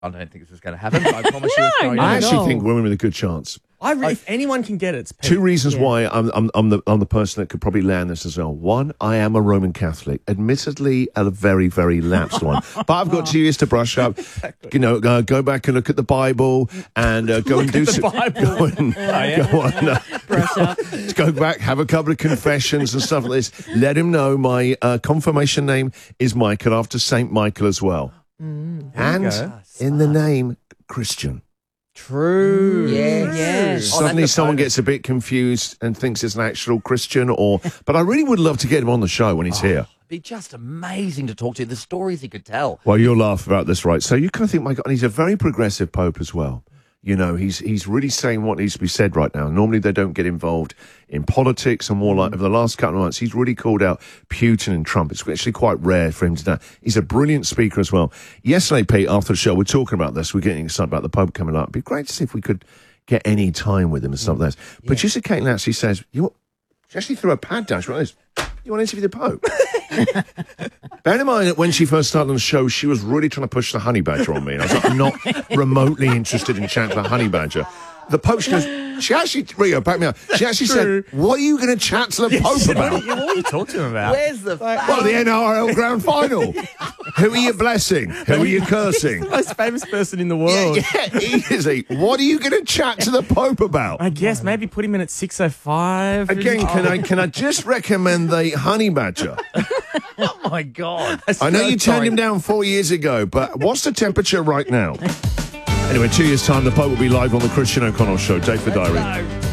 I don't think this is going to happen, but I promise you it's going to I happen. actually think women with a good chance. If anyone can get it, it's Pete. Two reasons why I'm the person that could probably land this as well. One, I am a Roman Catholic, admittedly a very, very lapsed one, but I've got 2 years to brush up. You know, go back and look at the Bible and go and do some. Brush up. Go back, have a couple of confessions and stuff like this. Let him know my confirmation name is Michael after Saint Michael as well, and in the name Christian. True. Yes. Suddenly someone gets a bit confused and thinks it's an actual Christian but I really would love to get him on the show when he's here. It'd be just amazing to talk to. The stories he could tell. Well, you'll laugh about this, right? So you kind of think, my God, and he's a very progressive Pope as well. You know, he's really saying what needs to be said right now. Normally they don't get involved in politics and more like over the last couple of months, he's really called out Putin and Trump. It's actually quite rare for him to do that. He's a brilliant speaker as well. Yesterday, Pete, after the show, we're talking about this. We're getting excited about the Pope coming up. It'd be great to see if we could get any time with him and stuff like that. But just as Caitlin actually says, she actually threw a pad down. She went like this. You want to interview the Pope? Bear in mind that when she first started on the show, she was really trying to push the honey badger on me. And I was like, I'm not remotely interested in chatting to the honey badger. The Pope, she actually, Rio, back me up. She actually said, what are you going to chat to the Pope about? What are you talking to him about? Where's the Well, the NRL Grand Final. Who are you blessing? Who are you cursing? Most famous person in the world. Yeah, easy. What are you going to chat to the Pope about? I guess maybe put him in at 6:05. Again, can I just recommend the honey badger? Oh, my God. I know you turned him down 4 years ago, but what's the temperature right now? Anyway, 2 years' time, the Pope will be live on the Christian O'Connell Show. Date for diary.